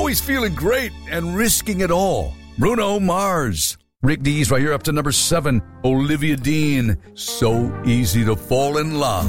always feeling great and risking it all. Bruno Mars. Rick Dees right here up to number 7. Olivia Dean. So easy to fall in love.